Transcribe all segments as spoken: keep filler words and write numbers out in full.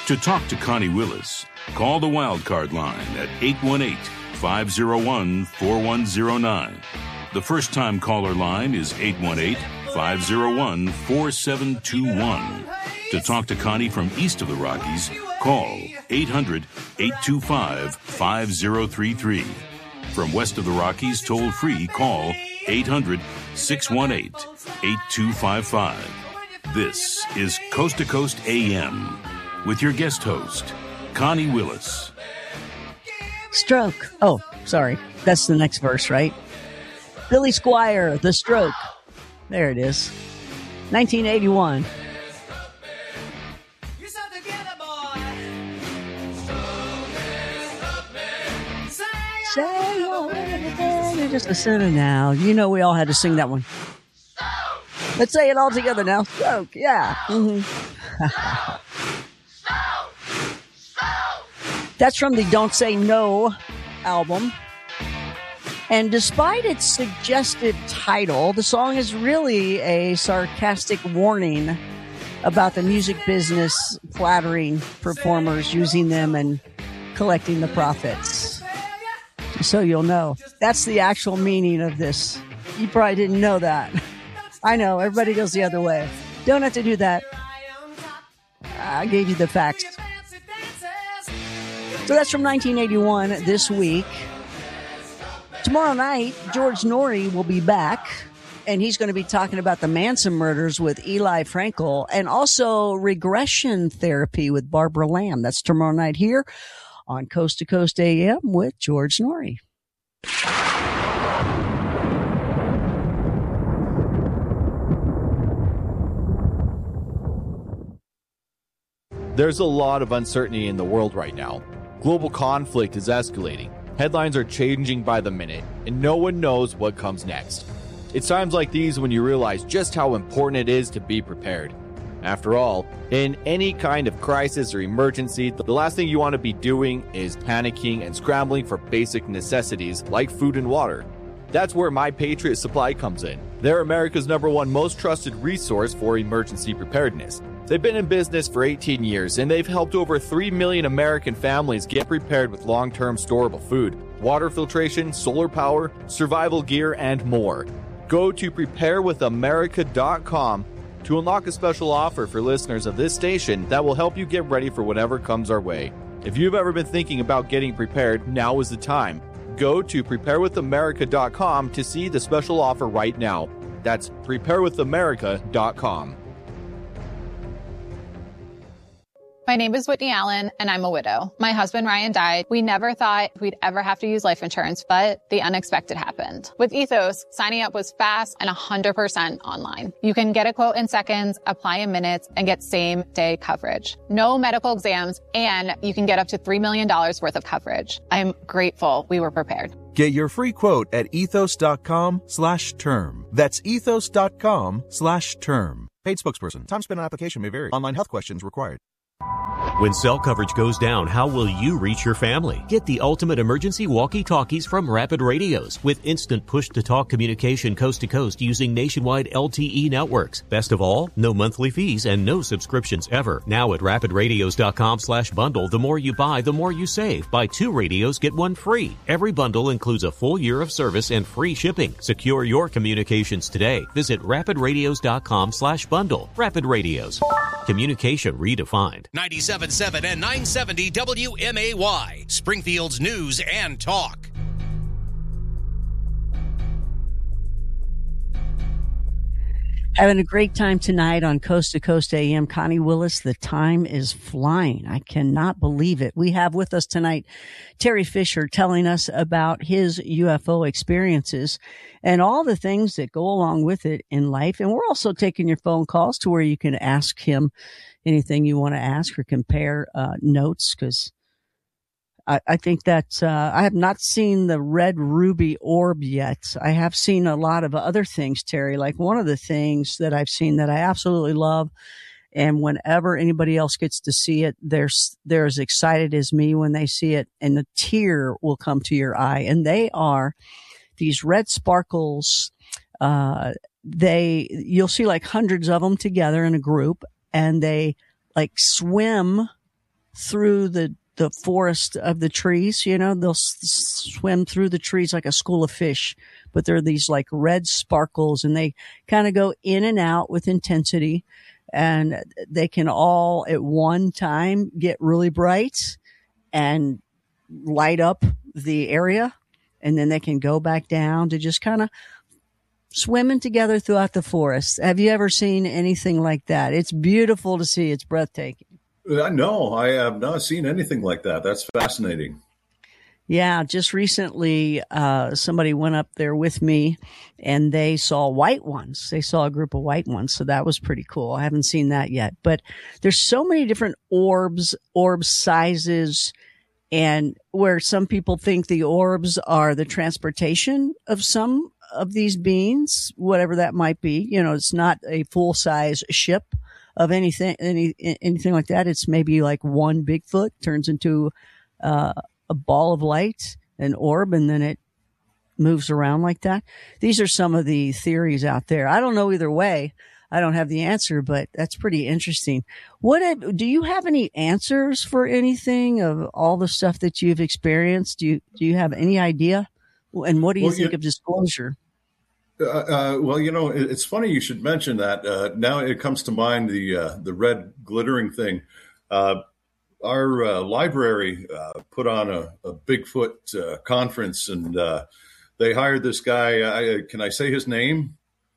To talk to Connie Willis, call the Wildcard line at eight one eight, five oh one, four one oh nine. The first-time caller line is eight one eight, five oh one, four seven two one. To talk to Connie from east of the Rockies, call eight hundred, eight two five, five oh three three. From west of the Rockies, toll-free, call eight hundred, six one eight, eight two five five. This is Coast to Coast A M with your guest host, Connie Willis. Stroke. Oh, sorry. That's the next verse, right? Billy Squier, The Stroke. There it is. nineteen eighty-one. Say you're just a sinner now. You know we all had to sing that one. Let's say it all together now. Stroke, yeah. Mm-hmm. That's from the Don't Say No album. And despite its suggestive title, the song is really a sarcastic warning about the music business flattering performers, using them and collecting the profits. So you'll know. That's the actual meaning of this. You probably didn't know that. I know, everybody goes the other way. Don't have to do that. I gave you the facts. So that's from nineteen eighty-one this week. Tomorrow night, George Noory will be back, and he's going to be talking about the Manson murders with Eli Frankel and also regression therapy with Barbara Lamb. That's tomorrow night here on Coast to Coast A M with George Noory. There's a lot of uncertainty in the world right now. Global conflict is escalating. Headlines are changing by the minute, and no one knows what comes next. It's times like these when you realize just how important it is to be prepared. After all, in any kind of crisis or emergency, the last thing you want to be doing is panicking and scrambling for basic necessities like food and water. That's where My Patriot Supply comes in. They're America's number one most trusted resource for emergency preparedness. They've been in business for eighteen years, and they've helped over three million American families get prepared with long-term storable food, water filtration, solar power, survival gear, and more. Go to prepare with america dot com to unlock a special offer for listeners of this station that will help you get ready for whatever comes our way. If you've ever been thinking about getting prepared, now is the time. Go to prepare with america dot com to see the special offer right now. That's prepare with america dot com. My name is Whitney Allen, and I'm a widow. My husband, Ryan, died. We never thought we'd ever have to use life insurance, but the unexpected happened. With Ethos, signing up was fast and one hundred percent online. You can get a quote in seconds, apply in minutes, and get same-day coverage. No medical exams, and you can get up to three million dollars worth of coverage. I'm grateful we were prepared. Get your free quote at ethos.com slash term. That's ethos.com slash term. Paid spokesperson. Time spent on application may vary. Online health questions required. When cell coverage goes down, how will you reach your family? Get the ultimate emergency walkie-talkies from Rapid Radios with instant push-to-talk communication coast to coast using nationwide L T E networks. Best of all, no monthly fees and no subscriptions ever. Now at rapid radios dot com slash bundle, the more you buy, the more you save. Buy two radios, get one free. Every bundle includes a full year of service and free shipping. Secure your communications today. Visit rapid radios dot com slash bundle. Rapid Radios. Communication redefined. ninety-seven point seven and nine seventy W M A Y, Springfield's news and talk. Having a great time tonight on Coast to Coast A M. Connie Willis, the time is flying. I cannot believe it. We have with us tonight Terry Fisher telling us about his U F O experiences and all the things that go along with it in life. And we're also taking your phone calls to where you can ask him anything you want to ask or compare uh, notes, because I, I think that uh, I have not seen the red ruby orb yet. I have seen a lot of other things, Terry. Like one of the things that I've seen that I absolutely love, and whenever anybody else gets to see it, they're, they're as excited as me when they see it, and a tear will come to your eye. And they are these red sparkles. Uh, they, you'll see like hundreds of them together in a group, and they like swim through the, the forest of the trees. You know, they'll s- swim through the trees like a school of fish, but they're these like red sparkles, and they kind of go in and out with intensity, and they can all at one time get really bright and light up the area. And then they can go back down to just kind of swimming together throughout the forest. Have you ever seen anything like that? It's beautiful to see. It's breathtaking. Uh, no, I have not seen anything like that. That's fascinating. Yeah, just recently, uh, somebody went up there with me and they saw white ones. They saw a group of white ones. So that was pretty cool. I haven't seen that yet, but there's so many different orbs, orb sizes, and where some people think the orbs are the transportation of some of these beings, whatever that might be. You know, it's not a full size ship of anything, any, anything like that. It's maybe like one Bigfoot turns into, uh, a ball of light, an orb, and then it moves around like that. These are some of the theories out there. I don't know either way. I don't have the answer, but that's pretty interesting. What do you have any answers for anything of all the stuff that you've experienced? Do you do you have any idea? And what do you well, think you, of disclosure? Uh, uh, well, you know, it, it's funny you should mention that. Uh, now it comes to mind the uh, the red glittering thing. Uh, our uh, library uh, put on a, a Bigfoot uh, conference, and uh, they hired this guy. I, can I say his name?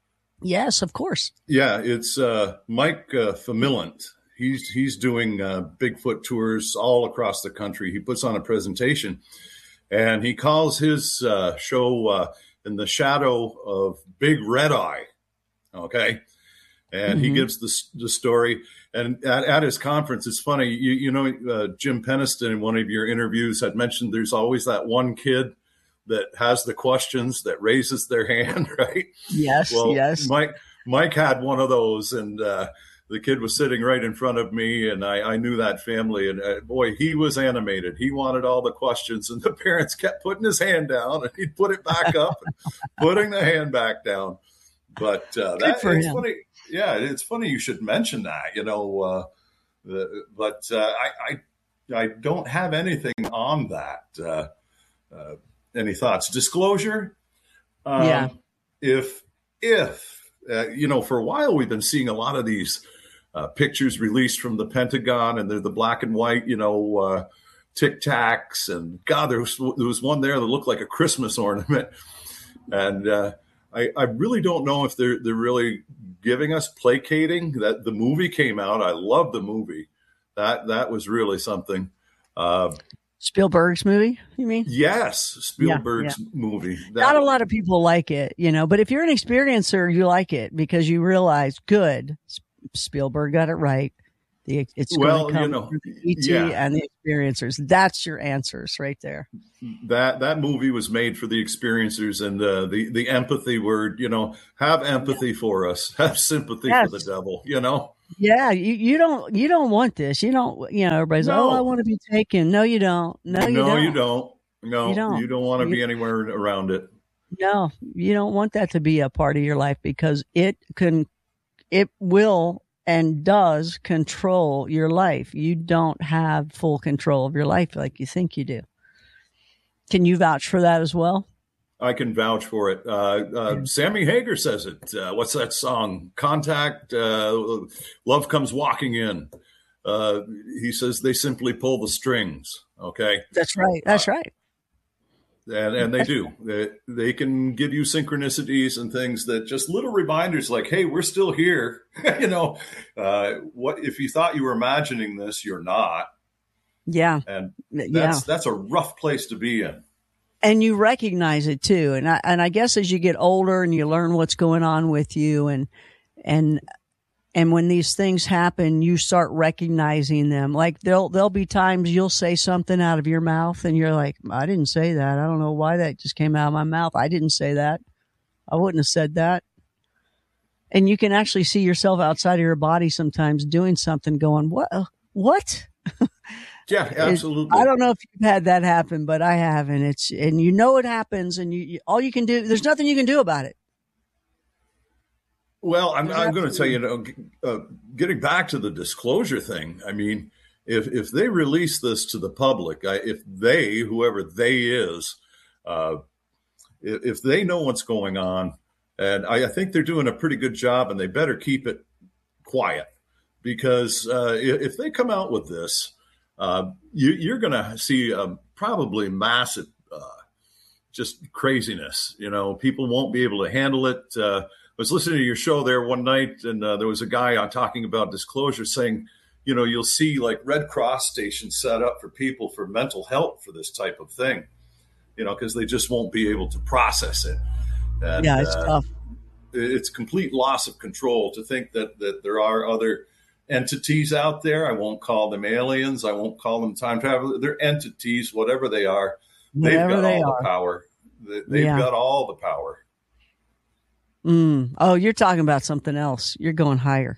Yes, of course. Yeah, it's uh, Mike uh, Famillant. He's he's doing uh, Bigfoot tours all across the country. He puts on a presentation, and he calls his uh, show uh, "In the Shadow of Big Red Eye." Okay, and mm-hmm. he gives the the story. And at, at his conference, it's funny. You you know, uh, Jim Peniston in one of your interviews had mentioned there's always that one kid that has the questions, that raises their hand, right? Yes, well, yes. Mike, Mike had one of those, and uh, the kid was sitting right in front of me, and I, I knew that family, and uh, boy, he was animated. He wanted all the questions, and the parents kept putting his hand down, and he'd put it back up, and putting the hand back down. But uh, that, it's him. funny. Yeah, it's funny you should mention that, you know, uh, the, but uh, I, I, I don't have anything on that. Uh, uh, Any thoughts? Disclosure? Um, yeah. If, if uh, you know, for a while we've been seeing a lot of these uh, pictures released from the Pentagon, and they're the black and white, you know, uh, Tic Tacs. And God, there was, there was one there that looked like a Christmas ornament. And uh, I, I really don't know if they're, they're really giving us placating. That the movie came out. I love the movie. That, that was really something. Uh, Spielberg's movie, you mean? Yes, Spielberg's yeah, yeah. movie. That, Not a lot of people like it, you know, but if you're an experiencer, you like it because you realize, good, Spielberg got it right. The, it's well, going to come you know, through the E T yeah. and the experiencers. That's your answers right there. That that movie was made for the experiencers, and uh, the the empathy word. You know, have empathy yeah. for us. Have sympathy yes. for the devil. You know. Yeah, you, you don't you don't want this. You don't. You know, everybody's no. oh, I want to be taken. No, you don't. No, you no, don't. you don't. No, you don't. You don't want to be anywhere around it. No, you don't want that to be a part of your life because it can, it will. And does control your life. You don't have full control of your life like you think you do. Can you vouch for that as well? I can vouch for it. Uh, uh, yeah. Sammy Hagar says it. Uh, what's that song? Contact, uh, Love Comes Walking In. Uh, he says they simply pull the strings. Okay. That's right. That's uh, right. And and they do. They, they can give you synchronicities and things that just little reminders like, hey, we're still here. you know, uh, what if you thought you were imagining this, you're not. Yeah. And that's yeah. that's a rough place to be in. And you recognize it too. And I and I guess as you get older and you learn what's going on with you and and And when these things happen, you start recognizing them. Like there'll, there'll be times you'll say something out of your mouth and you're like, I didn't say that. I don't know why that just came out of my mouth. I didn't say that. I wouldn't have said that. And you can actually see yourself outside of your body sometimes doing something going, what, what? Yeah, absolutely. I don't know if you've had that happen, but I have. And it's, and you know, it happens and you, you all you can do, there's nothing you can do about it. Well, I'm, I'm going to tell you, you know, uh, getting back to the disclosure thing. I mean, if if they release this to the public, I, if they, whoever they is, uh, if, if they know what's going on, and I, I think they're doing a pretty good job, and they better keep it quiet, because uh, if, if they come out with this, uh, you, you're going to see um, probably massive, uh, just craziness. You know, people won't be able to handle it. Uh, I was listening to your show there one night, and uh, there was a guy on talking about disclosure saying, you know, you'll see like Red Cross stations set up for people for mental health for this type of thing, you know, because they just won't be able to process it. And, yeah, it's uh, tough. It's complete loss of control to think that, that there are other entities out there. I won't call them aliens. I won't call them time travelers. They're entities, whatever they are. Whatever they've got they all are. the power. They, they've Yeah. got all the power. Mm. Oh, you're talking about something else. You're going higher.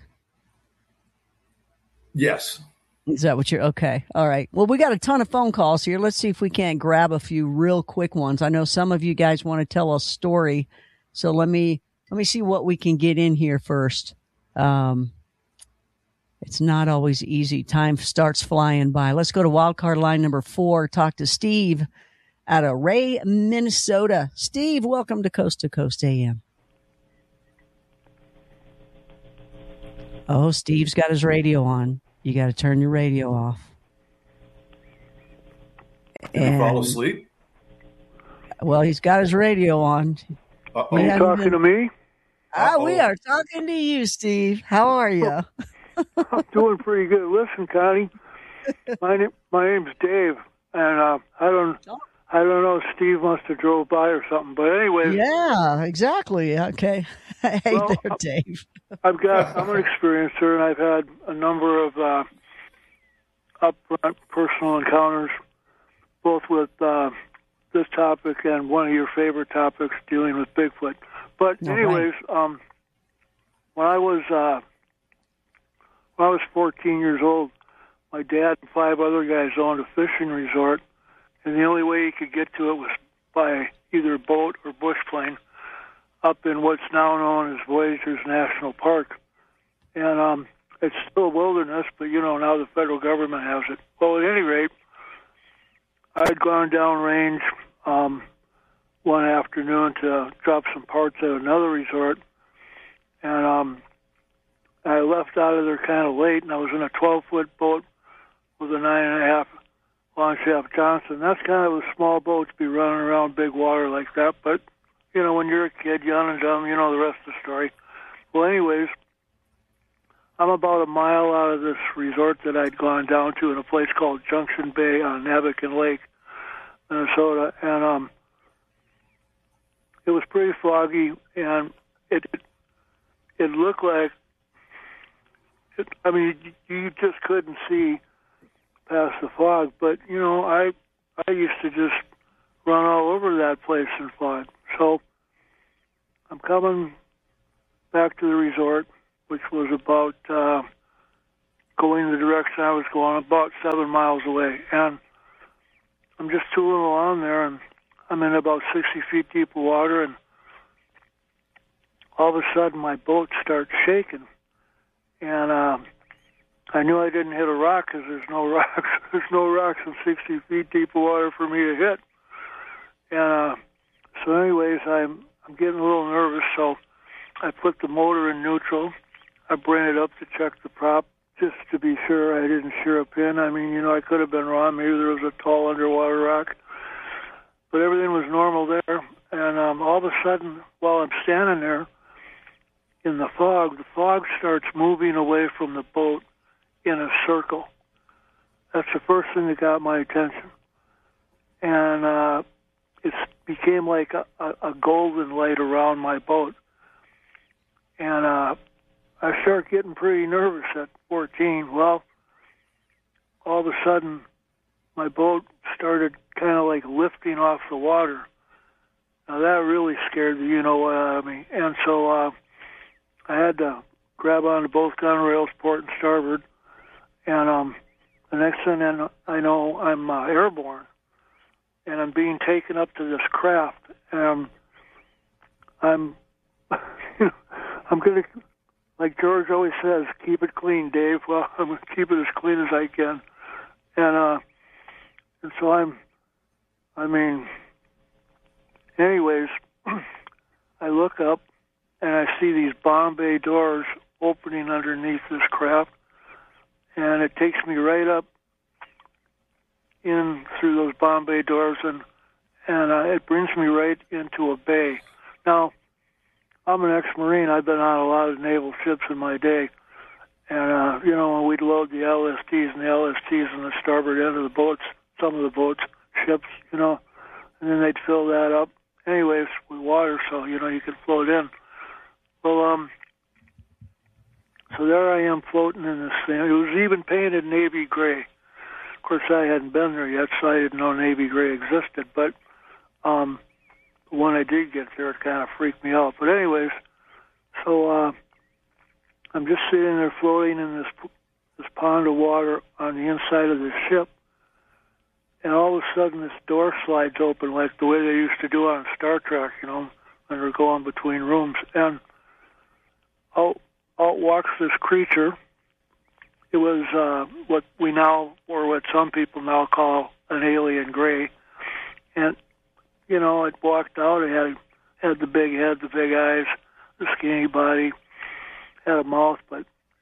Yes. Is that what you're okay? All right. Well, we got a ton of phone calls here. Let's see if we can't grab a few real quick ones. I know some of you guys want to tell a story, so let me let me see what we can get in here first. Um, it's not always easy. Time starts flying by. Let's go to wildcard line number four. Talk to Steve out of Ray, Minnesota. Steve, welcome to Coast to Coast A M. Oh, Steve's got his radio on. You got to turn your radio off. Did And, you fall asleep? well, he's got his radio on. Uh-oh. He Are you hasn't talking been- to me? Ah, Uh-oh. we are talking to you, Steve. How are you? I'm doing pretty good. Listen, Connie, my name my name's Dave, and uh, I don't I don't know. Steve must have drove by or something. But anyway, Yeah, exactly. Okay. Hey Well, there, Dave. I've got I'm an experiencer, and I've had a number of uh, upfront personal encounters, both with uh, this topic and one of your favorite topics, dealing with Bigfoot. But All anyways, um, when I was uh, when I was fourteen years old, my dad and five other guys owned a fishing resort, and the only way you could get to it was by either boat or bush plane up in what's now known as Voyageurs National Park. And um, it's still wilderness, but, you know, now the federal government has it. Well, at any rate, I'd gone downrange um, one afternoon to drop some parts at another resort, and um, I left out of there kind of late, and I was in a twelve-foot boat with a nine and a half Longchamp Johnson. That's kind of a small boat to be running around big water like that, but you know, when you're a kid, young and dumb, you know the rest of the story. Well, anyways, I'm about a mile out of this resort that I'd gone down to in a place called Junction Bay on Navican Lake, Minnesota, and um, it was pretty foggy, and it it, it looked like, it, I mean, you, you just couldn't see past the fog, but, you know, I I used to just run all over that place in fog. So I'm coming back to the resort, which was about uh, going the direction I was going, about seven miles away. And I'm just tooling along there, and I'm in about sixty feet deep of water, and all of a sudden my boat starts shaking. And uh, I knew I didn't hit a rock because there's no rocks. There's no rocks in sixty feet deep of water for me to hit. And uh, so anyways, I'm I'm getting a little nervous, so I put the motor in neutral. I bring it up to check the prop just to be sure I didn't shear a pin. I mean, you know, I could have been wrong. Maybe there was a tall underwater rock. But everything was normal there. And um, all of a sudden, while I'm standing there in the fog, the fog starts moving away from the boat in a circle. That's the first thing that got my attention. And uh, it became like a, a, a golden light around my boat. And uh, I started getting pretty nervous at fourteen. Well, all of a sudden, my boat started kind of like lifting off the water. Now, that really scared the you-know-what out of me. And so uh, I had to grab onto both gun rails, port and starboard. And um, the next thing I know, I'm uh, airborne. And I'm being taken up to this craft, and I'm, I'm going to, like George always says, keep it clean, Dave. Well, I'm going to keep it as clean as I can. And uh, and so I'm, I mean, anyways, I look up and I see these Bombay doors opening underneath this craft, and it takes me right up in through those Bombay doors, and and uh, it brings me right into a bay. Now, I'm an ex-Marine. I've been on a lot of naval ships in my day. And, uh, you know, when we'd load the L S Ts and the L S Ts in the starboard end of the boats, some of the boats, ships, you know, and then they'd fill that up. Anyways, with water, so, you know, you could float in. Well, um, so there I am floating in this thing. It was even painted navy gray. Of course, I hadn't been there yet, so I didn't know navy gray existed. But um, when I did get there, it kind of freaked me out. But anyways, so uh, I'm just sitting there floating in this this pond of water on the inside of the ship, and all of a sudden this door slides open like the way they used to do on Star Trek, you know, when they're going between rooms. And out, out walks this creature. It was uh, what we now, or what some people now call an alien gray. And, you know, it walked out. It had, had the big head, the big eyes, the skinny body, had a mouth, but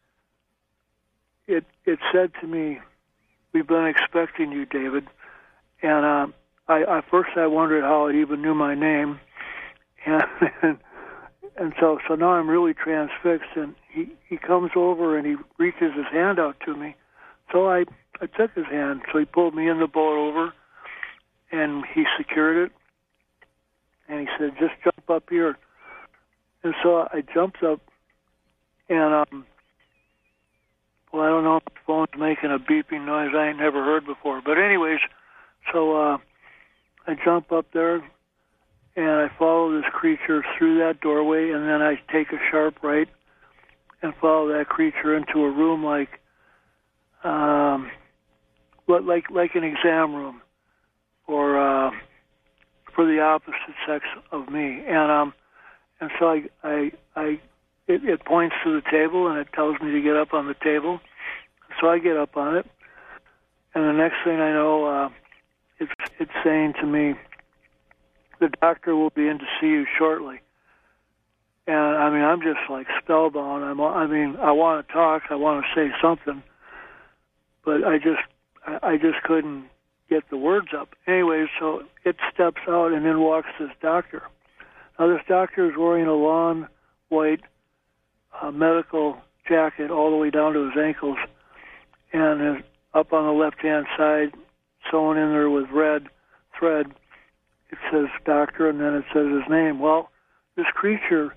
it it said to me, "We've been expecting you, David." And uh, I, I first I wondered how it even knew my name, and and, and so so now I'm really transfixed. And he, he comes over and he reaches his hand out to me, so I I took his hand. So he pulled me in the boat over, and he secured it, and he said, "Just jump up here." And so I jumped up, and um. Well, I don't know if the phone's making a beeping noise I ain't never heard before. But anyways, so uh, I jump up there, and I follow this creature through that doorway, and then I take a sharp right and follow that creature into a room like um, like like an exam room, or uh, for the opposite sex of me. And um, and so I I I. It, it points to the table, and it tells me to get up on the table. So I get up on it, and the next thing I know, uh, it's it's saying to me, "The doctor will be in to see you shortly." And I mean, I'm just like spellbound. I'm, I mean, I want to talk, I want to say something, but I just, I, I just couldn't get the words up. Anyway, so it steps out, and then walks this doctor. Now, this doctor is wearing a long white a medical jacket all the way down to his ankles, and up on the left-hand side, sewn in there with red thread, it says doctor, and then it says his name. Well, this creature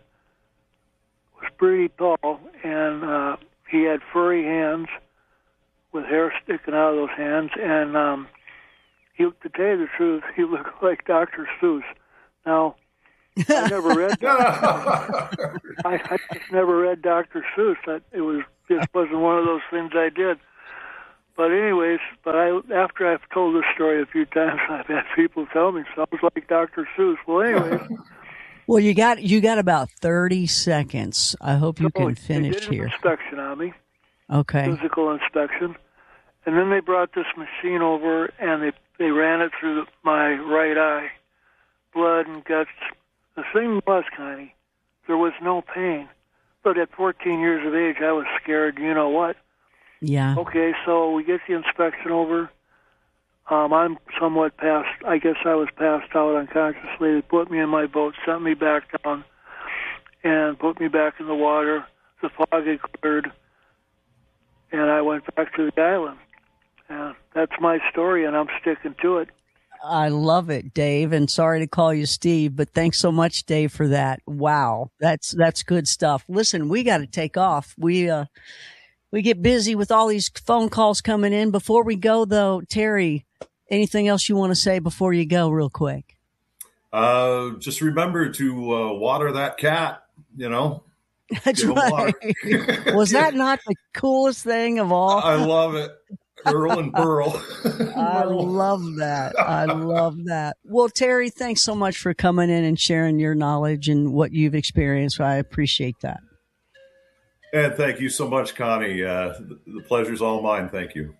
was pretty tall, and uh, he had furry hands with hair sticking out of those hands, and um, he, to tell you the truth, he looked like Doctor Seuss. Now, I never read Doctor I, I just never read Doctor Seuss. That it was just wasn't one of those things I did. But anyways, but I after I've told this story a few times, I've had people tell me sounds like Doctor Seuss. Well, anyways. Well, you got you got about thirty seconds. I hope you so can finish they did here. An inspection on me. Okay. Physical inspection, and then they brought this machine over and they they ran it through my right eye, blood and guts. The thing was, Connie, there was no pain. But at fourteen years of age, I was scared, you know what? Yeah. Okay, so we get the inspection over. Um, I'm somewhat passed, I guess I was passed out unconsciously. They put me in my boat, sent me back down, and put me back in the water. The fog had cleared, and I went back to the island. And that's my story, and I'm sticking to it. I love it, Dave, and sorry to call you Steve, but thanks so much, Dave, for that. Wow, that's that's good stuff. Listen, we got to take off. We uh we get busy with all these phone calls coming in. Before we go, though, Terry, anything else you want to say before you go, real quick? Uh, just remember to uh, water that cat. You know, that's right. Was that not the coolest thing of all? I love it. Earl and Pearl. I love that. I love that. Well, Terry, thanks so much for coming in and sharing your knowledge and what you've experienced. I appreciate that. And thank you so much, Connie. Uh, the pleasure's all mine. Thank you.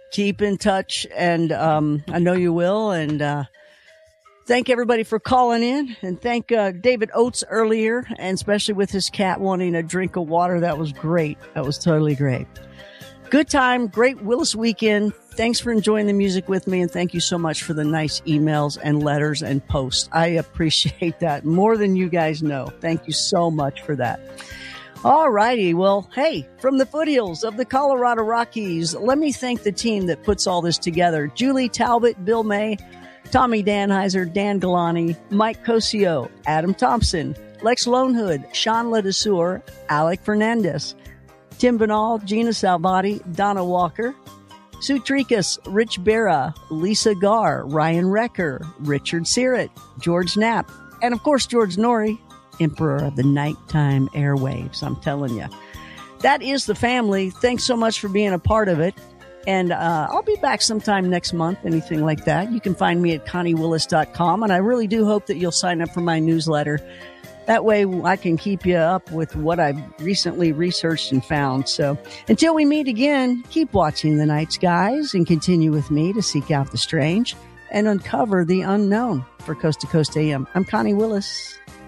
keep in touch, and um, I know you will. And uh, thank everybody for calling in, and thank uh, David Oates earlier, and especially with his cat wanting a drink of water. That was great. That was totally great. Good time, great Willis weekend. Thanks for enjoying the music with me, and thank you so much for the nice emails and letters and posts. I appreciate that more than you guys know. Thank you so much for that. All righty. Well, hey, from the foothills of the Colorado Rockies, let me thank the team that puts all this together. Julie Talbot, Bill May, Tommy Danheiser, Dan Galani, Mike Cosio, Adam Thompson, Lex Lonehood, Sean Ledesur, Alec Fernandez, Tim Banal, Gina Salvati, Donna Walker, Sue Trikas, Rich Berra, Lisa Garr, Ryan Recker, Richard Sirrett, George Knapp, and of course, George Norrie, Emperor of the Nighttime Airwaves. I'm telling you. That is the family. Thanks so much for being a part of it. And uh, I'll be back sometime next month, anything like that. You can find me at connie willis dot com, and I really do hope that you'll sign up for my newsletter. That way I can keep you up with what I've recently researched and found. So until we meet again, keep watching the night skies and continue with me to seek out the strange and uncover the unknown. For Coast to Coast A M, I'm Connie Willis.